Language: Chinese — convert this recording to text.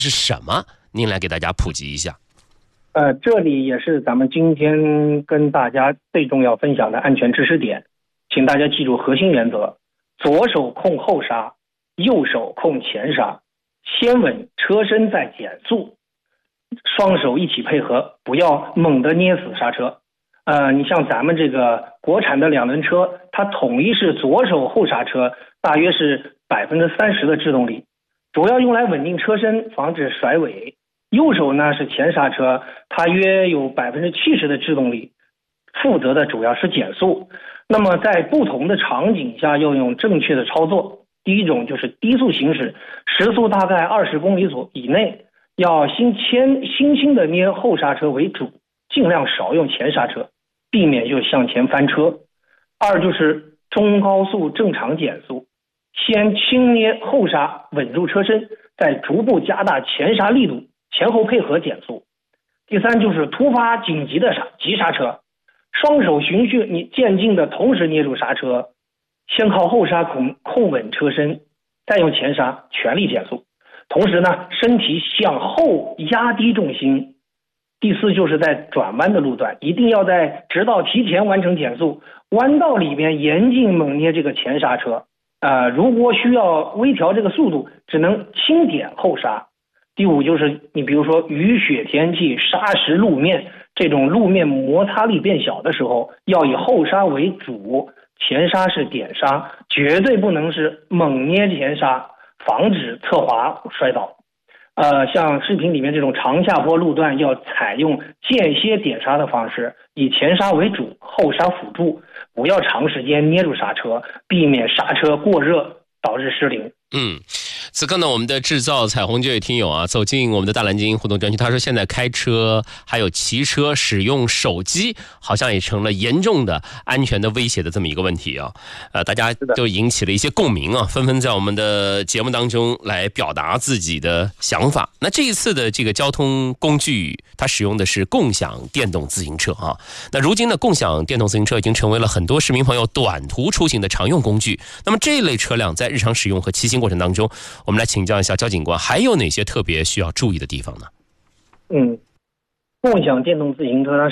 是什么？您来给大家普及一下。 这里也是咱们今天跟大家最重要分享的安全知识点，请大家记住核心原则：左手控后刹，右手控前刹，先稳车身再减速，双手一起配合，不要猛地捏死刹车。你像咱们这个国产的2轮车，它统一是左手后刹车，大约是30%的制动力，主要用来稳定车身，防止甩尾。右手呢是前刹车，它约有70%的制动力，负责的主要是减速。那么在不同的场景下要用正确的操作。第一种就是低速行驶，时速大概20公里以内，要轻轻的捏后刹车为主，尽量少用前刹车，避免就向前翻车。二就是中高速正常减速，先轻捏后刹稳住车身，再逐步加大前刹力度，前后配合减速。第三就是突发紧急的急刹车，双手循序你渐进的同时捏住刹车，先靠后刹控稳车身，再用前刹全力减速，同时呢身体向后压低重心。第四就是在转弯的路段，一定要在直道提前完成减速，弯道里边严禁猛捏这个前刹车。如果需要微调这个速度，只能轻点后刹。第五就是你比如说雨雪天气、沙石路面，这种路面摩擦力变小的时候，要以后刹为主，前刹是点刹，绝对不能是猛捏前刹，防止侧滑摔倒。像视频里面这种长下坡路段，要采用间歇点刹的方式，以前刹为主，后刹辅助，不要长时间捏住刹车，避免刹车过热导致失灵。 此刻呢，我们的制造彩虹这位听友啊，走进我们的大蓝鲸互动专区，他说现在开车还有骑车使用手机，好像也成了严重的安全的威胁的这么一个问题啊。大家都引起了一些共鸣啊，纷纷在我们的节目当中来表达自己的想法。那这一次的这个交通工具，它使用的是共享电动自行车啊。那如今呢，共享电动自行车已经成为了很多市民朋友短途出行的常用工具。那么这一类车辆在日常使用和骑行过程当中，我们来请教一下焦警官，还有哪些特别需要注意的地方呢？ 共享电动自行车它